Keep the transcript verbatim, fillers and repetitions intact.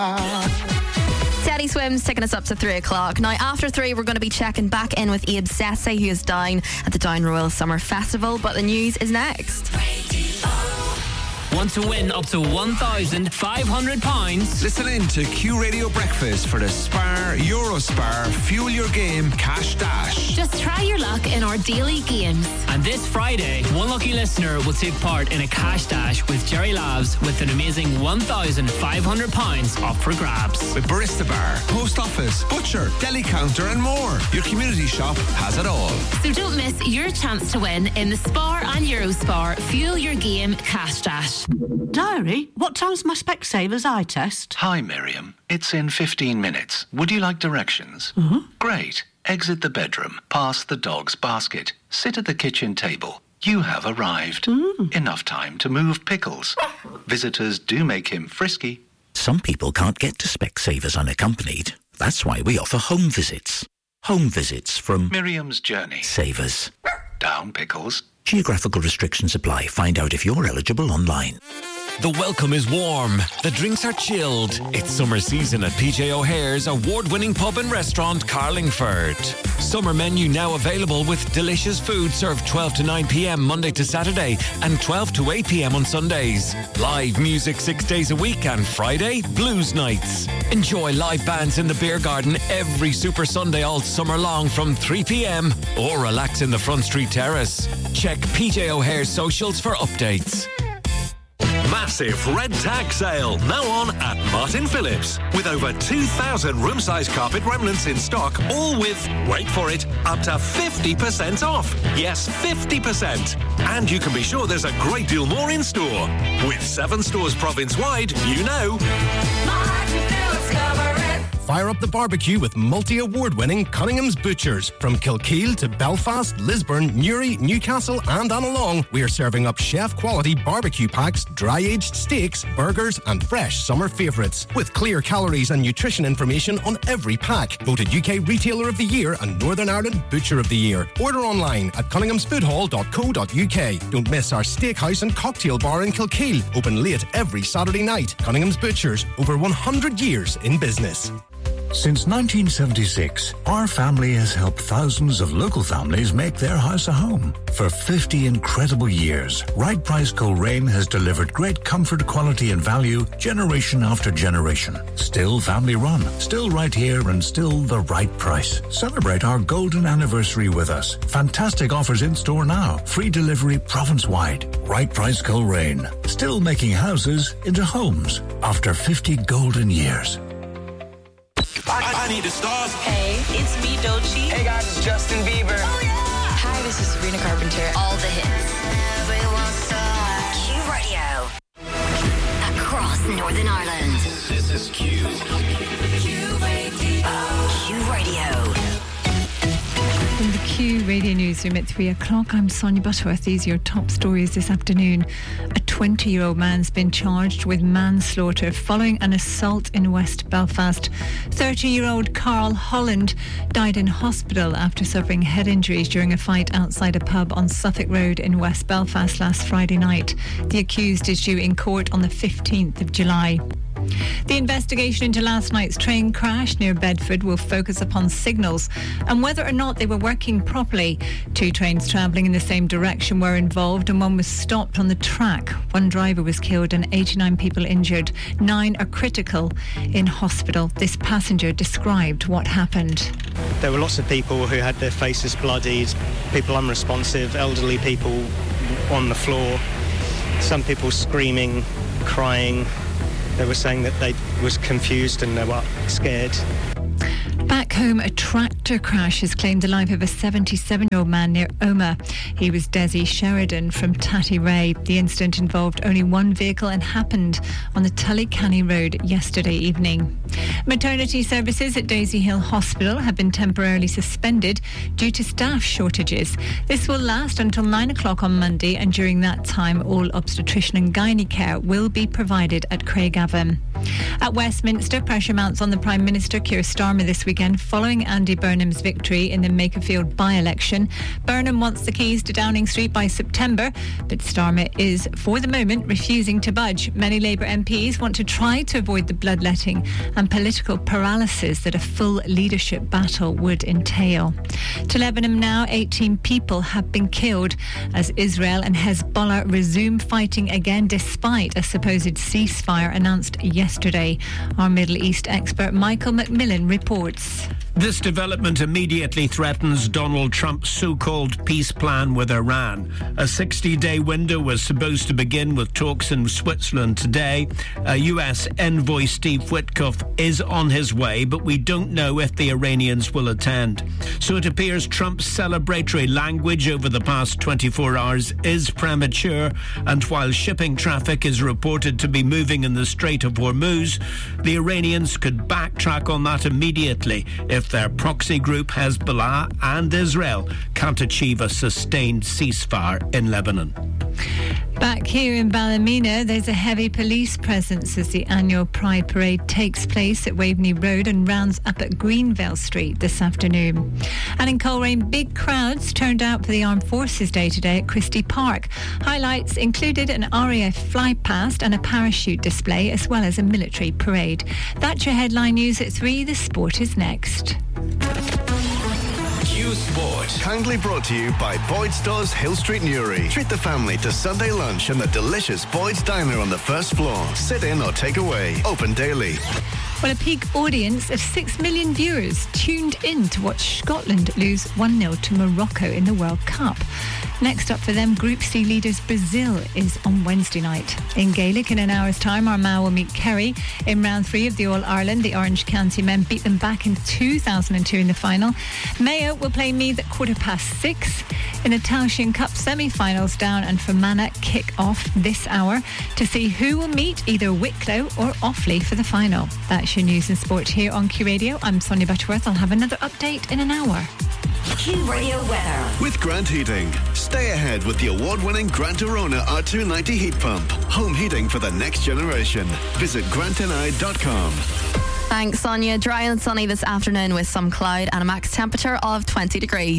Teddy Swims taking us up to three o'clock. Now, after three, we're going to be checking back in with Abe Sesse, who is down at the Down Royal Summer Festival. But the news is next. Want to win up to one thousand five hundred pounds? Listen in to Q Radio Breakfast for the Spar, Eurospar, Fuel Your Game, Cash Dash. Just try your luck in our daily games. And this Friday, one lucky listener will take part in a Cash Dash with Jerry Labs with an amazing one thousand five hundred pounds up for grabs. With Barista Bar, Post Office, Butcher, Deli Counter and more. Your community shop has it all. So don't miss your chance to win in the Spar and Eurospar Fuel Your Game Cash Dash. Diary, what time's my Specsavers eye test? Hi, Miriam. It's in fifteen minutes. Would you like directions? Mm-hmm. Great. Exit the bedroom, past the dog's basket, sit at the kitchen table. You have arrived. Mm. Enough time to move pickles. Visitors do make him frisky. Some people can't get to Specsavers unaccompanied. That's why we offer home visits. Home visits from Miriam's Journey. Savers. Down pickles. Geographical restrictions apply. Find out if you're eligible online. The welcome is warm. The drinks are chilled. It's summer season at P J O'Hare's award-winning pub and restaurant, Carlingford. Summer menu now available with delicious food served twelve to nine p.m. Monday to Saturday and twelve to eight p.m. on Sundays. Live music six days a week and Friday, blues nights. Enjoy live bands in the beer garden every Super Sunday all summer long from three p.m. or relax in the Front Street Terrace. Check P J O'Hare's socials for updates. Massive red tag sale now on at Martin Phillips with over two thousand room-size carpet remnants in stock, all with, wait for it, up to fifty percent off. Yes, fifty percent. And you can be sure there's a great deal more in store. With seven stores province-wide, you know. Martin Phillips cover it. Fire up the barbecue with multi-award-winning Cunningham's Butchers. From Kilkeel to Belfast, Lisburn, Newry, Newcastle and on along, we are serving up chef-quality barbecue packs, dry-aged steaks, burgers and fresh summer favourites. With clear calories and nutrition information on every pack. Voted U K Retailer of the Year and Northern Ireland Butcher of the Year. Order online at cunninghamsfoodhall dot co dot uk. Don't miss our steakhouse and cocktail bar in Kilkeel. Open late every Saturday night. Cunningham's Butchers, over one hundred years in business. Since nineteen seventy-six, our family has helped thousands of local families make their house a home. For fifty incredible years, Right Price Coleraine has delivered great comfort, quality and value generation after generation. Still family run, still right here and still the right price. Celebrate our golden anniversary with us. Fantastic offers in store now. Free delivery province-wide. Right Price Coleraine. Still making houses into homes after fifty golden years. I, I need the stars. Hey, it's me, Doechii. Hey guys, it's Justin Bieber. Oh yeah. Hi, this is Sabrina Carpenter. All the hits. Q Radio. Across Northern Ireland. This is Q. Q Radio. Q Radio. From the Q Radio Newsroom at three o'clock, I'm Sonia Butterworth. These are your top stories this afternoon. A twenty-year-old man's been charged with manslaughter following an assault in West Belfast. thirty-year-old Carl Holland died in hospital after suffering head injuries during a fight outside a pub on Suffolk Road in West Belfast last Friday night. The accused is due in court on the fifteenth of July. The investigation into last night's train crash near Bedford will focus upon signals and whether or not they were working properly. Two trains travelling in the same direction were involved and one was stopped on the track. One driver was killed and eighty-nine people injured. Nine are critical in hospital. This passenger described what happened. There were lots of people who had their faces bloodied, people unresponsive, elderly people on the floor, some people screaming, crying. They were saying that they was confused and they were scared. Back home, a tractor crash has claimed the life of a seventy-seven-year-old man near Omagh. He was Desi Sheridan from Tattyray. The incident involved only one vehicle and happened on the Tullycanny Road yesterday evening. Maternity services at Daisy Hill Hospital have been temporarily suspended due to staff shortages. This will last until nine o'clock on Monday, and during that time, all obstetrician and gynae care will be provided at Craigavon. At Westminster, pressure mounts on the Prime Minister Keir Starmer this weekend following Andy Burnham's victory in the Makerfield by-election. Burnham wants the keys to Downing Street by September, but Starmer is, for the moment, refusing to budge. Many Labour M Ps want to try to avoid the bloodletting and political paralysis that a full leadership battle would entail. To Lebanon now, eighteen people have been killed as Israel and Hezbollah resume fighting again despite a supposed ceasefire announced yesterday. Our Middle East expert Michael Macmillan reports. This development immediately threatens Donald Trump's so-called peace plan with Iran. A sixty-day window was supposed to begin with talks in Switzerland today. Uh, U S envoy Steve Witkoff is on his way, but we don't know if the Iranians will attend. So it appears Trump's celebratory language over the past twenty-four hours is premature, and while shipping traffic is reported to be moving in the Strait of Hormuz, the Iranians could backtrack on that immediately if their proxy group Hezbollah and Israel can't achieve a sustained ceasefire in Lebanon. Back here in Ballymena, there's a heavy police presence as the annual Pride Parade takes place at Waveney Road and rounds up at Greenvale Street this afternoon. And in Coleraine, big crowds turned out for the Armed Forces Day today at Christie Park. Highlights included an R A F flypast and a parachute display, as well as a military parade. That's your headline news at three. The sport is next. Q Sport. Kindly brought to you by Boyd's Stores Hill Street Newry. Treat the family to Sunday lunch in the delicious Boyd's Diner on the first floor. Sit in or take away. Open daily. Well, a peak audience of six million viewers tuned in to watch Scotland lose one nil to Morocco in the World Cup. Next up for them, Group C leaders Brazil is on Wednesday night. In Gaelic, in an hour's time, Armagh will meet Kerry. In round three of the All-Ireland, the Orange County men beat them back in two thousand two in the final. Mayo will play Meath at quarter past six. In the Taoiseach Cup semi-finals, Down and Fermanagh kick off this hour to see who will meet either Wicklow or Offaly for the final. That's your news and sport here on Q Radio. I'm Sonia Butterworth. I'll have another update in an hour. Q Radio weather. With Grant Heating. Stay ahead with the award-winning Grant Arona R two ninety heat pump. Home heating for the next generation. Visit grant n i dot com. Thanks, Sonia. Dry and sunny this afternoon with some cloud and a max temperature of twenty degrees.